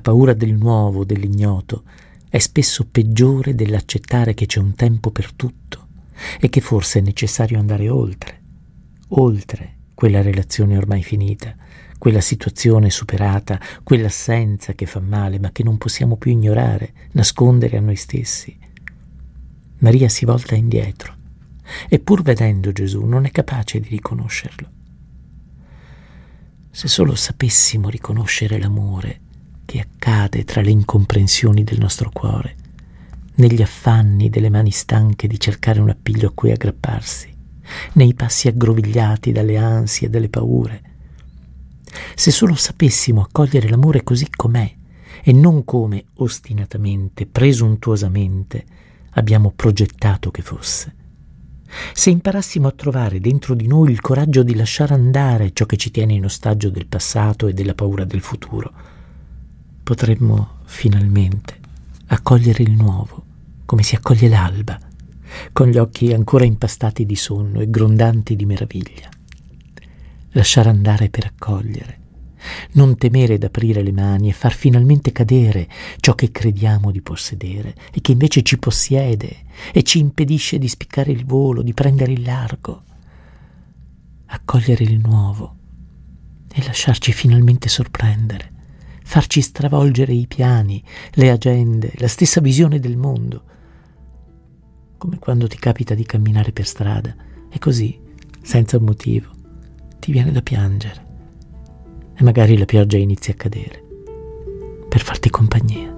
paura del nuovo, dell'ignoto, è spesso peggiore dell'accettare che c'è un tempo per tutto e che forse è necessario andare oltre quella relazione ormai finita, quella situazione superata, quell'assenza che fa male ma che non possiamo più ignorare, nascondere a noi stessi. Maria si volta indietro e pur vedendo Gesù non è capace di riconoscerlo. Se solo sapessimo riconoscere l'amore che accade tra le incomprensioni del nostro cuore, negli affanni delle mani stanche di cercare un appiglio a cui aggrapparsi, nei passi aggrovigliati dalle ansie e dalle paure. Se solo sapessimo accogliere l'amore così com'è e non come ostinatamente, presuntuosamente abbiamo progettato che fosse. Se imparassimo a trovare dentro di noi il coraggio di lasciare andare ciò che ci tiene in ostaggio del passato e della paura del futuro, potremmo finalmente accogliere il nuovo come si accoglie l'alba, con gli occhi ancora impastati di sonno e grondanti di meraviglia. Lasciare andare per accogliere, non temere d'aprire le mani e far finalmente cadere ciò che crediamo di possedere e che invece ci possiede e ci impedisce di spiccare il volo, di prendere il largo. Accogliere il nuovo e lasciarci finalmente sorprendere, farci stravolgere i piani, le agende, la stessa visione del mondo. Come quando ti capita di camminare per strada e così, senza un motivo, ti viene da piangere e magari la pioggia inizia a cadere per farti compagnia.